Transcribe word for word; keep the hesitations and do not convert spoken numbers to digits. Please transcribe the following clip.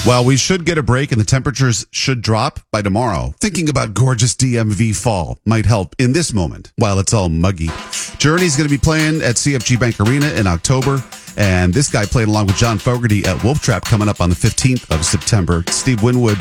Well, we should get a break and the temperatures should drop by tomorrow. Thinking about gorgeous D M V fall might help in this moment while it's all muggy. Journey's going to be playing at C F G Bank Arena in October. And this guy played along with John Fogerty at Wolf Trap coming up on the fifteenth of September. Steve Winwood